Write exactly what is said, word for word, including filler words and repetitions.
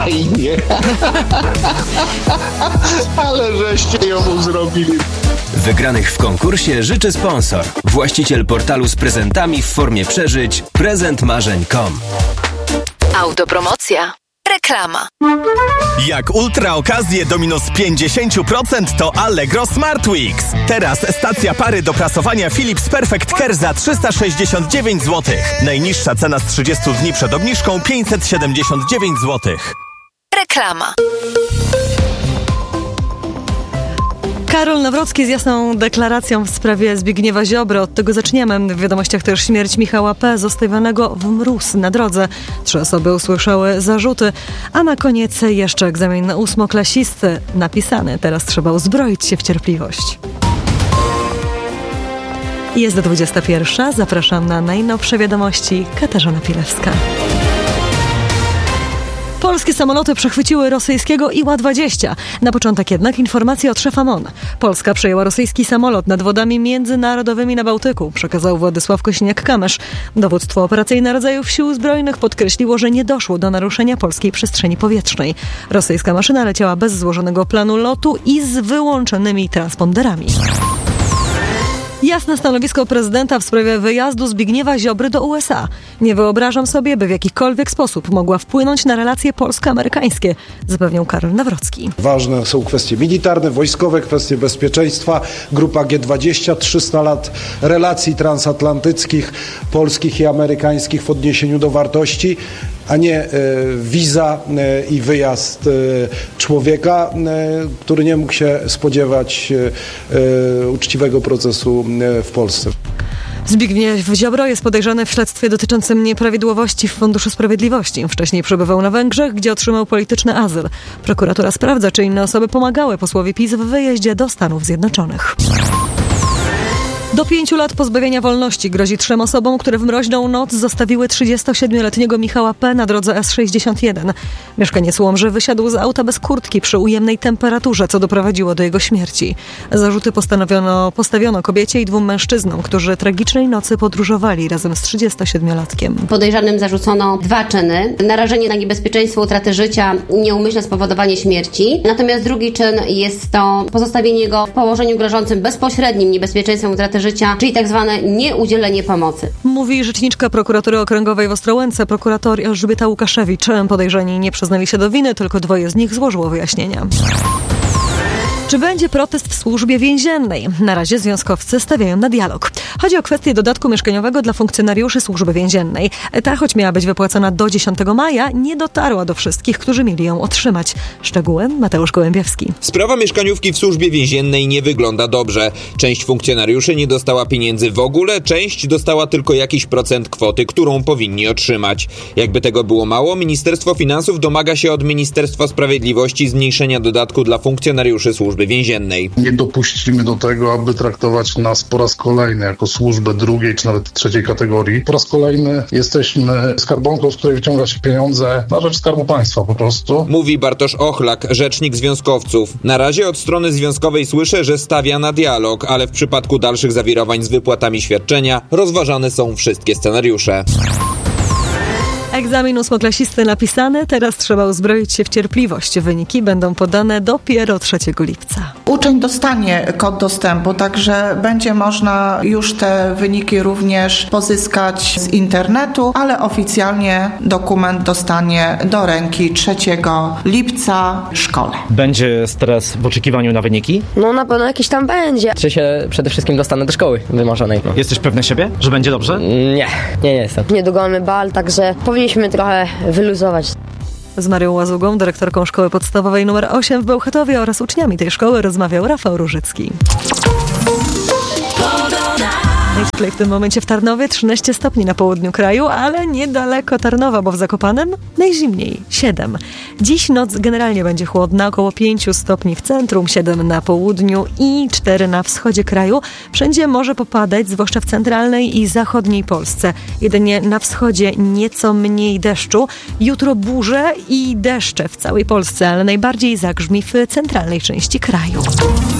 fajnie. Ale żeście ją zrobili. Wygranych w konkursie życzy sponsor. Właściciel portalu z prezentami w formie przeżyć prezent marzeń kropka com. Autopromocja. Reklama. Jak ultra okazje do minus pięćdziesiąt procent to Allegro Smart Weeks. Teraz stacja pary do prasowania Philips Perfect Care za trzysta sześćdziesiąt dziewięć złotych. Najniższa cena z trzydziestu dni przed obniżką pięćset siedemdziesiąt dziewięć złotych. Reklama. Karol Nawrocki z jasną deklaracją w sprawie Zbigniewa Ziobry. Od tego zaczniemy. W wiadomościach też śmierć Michała P. zostawionego w mróz na drodze. Trzy osoby usłyszały zarzuty, a na koniec jeszcze egzamin ósmoklasisty napisany. Teraz trzeba uzbroić się w cierpliwość. Jest dwudziesta pierwsza. Zapraszam na najnowsze wiadomości. Katarzyna Pilewska. Polskie samoloty przechwyciły rosyjskiego I Ła dwadzieścia. Na początek jednak informacje od szefa M O N. Polska przejęła rosyjski samolot nad wodami międzynarodowymi na Bałtyku, przekazał Władysław Kośniak-Kamysz. Dowództwo operacyjne rodzajów sił zbrojnych podkreśliło, że nie doszło do naruszenia polskiej przestrzeni powietrznej. Rosyjska maszyna leciała bez złożonego planu lotu i z wyłączonymi transponderami. Jasne stanowisko prezydenta w sprawie wyjazdu Zbigniewa Ziobry do U S A. Nie wyobrażam sobie, by w jakikolwiek sposób mogła wpłynąć na relacje polsko-amerykańskie, zapewniał Karol Nawrocki. Ważne są kwestie militarne, wojskowe, kwestie bezpieczeństwa. Grupa G dwadzieścia, trzysta lat relacji transatlantyckich, polskich i amerykańskich w odniesieniu do wartości, a nie e, wiza e, i wyjazd e, człowieka, e, który nie mógł się spodziewać e, uczciwego procesu e, w Polsce. Zbigniew Ziobro jest podejrzany w śledztwie dotyczącym nieprawidłowości w Funduszu Sprawiedliwości. Wcześniej przebywał na Węgrzech, gdzie otrzymał polityczny azyl. Prokuratura sprawdza, czy inne osoby pomagały posłowi PiS w wyjeździe do Stanów Zjednoczonych. Do pięciu lat pozbawienia wolności grozi trzem osobom, które w mroźną noc zostawiły trzydziestosiedmioletniego Michała P. na drodze S sześćdziesiąt jeden. Mieszkaniec Łomży wysiadł z auta bez kurtki przy ujemnej temperaturze, co doprowadziło do jego śmierci. Zarzuty postanowiono, postawiono kobiecie i dwóm mężczyznom, którzy tragicznej nocy podróżowali razem z trzydziestosiedmiolatkiem. Podejrzanym zarzucono dwa czyny. Narażenie na niebezpieczeństwo utraty życia, nieumyślne spowodowanie śmierci. Natomiast drugi czyn jest to pozostawienie go w położeniu grożącym bezpośrednim niebezpieczeństwem utraty życia, czyli tak zwane nieudzielenie pomocy. Mówi rzeczniczka prokuratury okręgowej w Ostrołęce, prokurator Elżbieta Łukaszewicz. Podejrzani nie przyznali się do winy, tylko dwoje z nich złożyło wyjaśnienia. Czy będzie protest w służbie więziennej? Na razie związkowcy stawiają na dialog. Chodzi o kwestię dodatku mieszkaniowego dla funkcjonariuszy służby więziennej. Ta, choć miała być wypłacona do dziesiątego maja, nie dotarła do wszystkich, którzy mieli ją otrzymać. Szczegóły Mateusz Gołębiewski. Sprawa mieszkaniówki w służbie więziennej nie wygląda dobrze. Część funkcjonariuszy nie dostała pieniędzy w ogóle, część dostała tylko jakiś procent kwoty, którą powinni otrzymać. Jakby tego było mało, Ministerstwo Finansów domaga się od Ministerstwa Sprawiedliwości zmniejszenia dodatku dla funkcjonariuszy służby więziennej. Nie dopuścimy do tego, aby traktować nas po raz kolejny jako służbę drugiej czy nawet trzeciej kategorii. Po raz kolejny jesteśmy skarbonką, z której wyciąga się pieniądze na rzecz Skarbu Państwa po prostu. Mówi Bartosz Ochlak, rzecznik związkowców. Na razie od strony związkowej słyszę, że stawia na dialog, ale w przypadku dalszych zawirowań z wypłatami świadczenia rozważane są wszystkie scenariusze. Egzamin ósmoklasisty napisany, teraz trzeba uzbroić się w cierpliwość. Wyniki będą podane dopiero trzeciego lipca. Uczeń dostanie kod dostępu, także będzie można już te wyniki również pozyskać z internetu, ale oficjalnie dokument dostanie do ręki trzeciego lipca w szkole. Będzie stres w oczekiwaniu na wyniki? No na pewno jakiś tam będzie. Czy się przede wszystkim dostanę do szkoły wymarzonej. No. Jesteś pewny siebie, że będzie dobrze? Nie, nie jestem. Niedługo mamy bal, także powinniśmy trochę wyluzować. Z Marią Łazugą, dyrektorką Szkoły Podstawowej numer osiem w Bełchatowie oraz uczniami tej szkoły rozmawiał Rafał Różycki. Najcieplej w tym momencie w Tarnowie, trzynaście stopni na południu kraju, ale niedaleko Tarnowa, bo w Zakopanem najzimniej, siedem. Dziś noc generalnie będzie chłodna, około pięć stopni w centrum, siedem na południu i cztery na wschodzie kraju. Wszędzie może popadać, zwłaszcza w centralnej i zachodniej Polsce. Jedynie na wschodzie nieco mniej deszczu. Jutro burze i deszcze w całej Polsce, ale najbardziej zagrzmi w centralnej części kraju.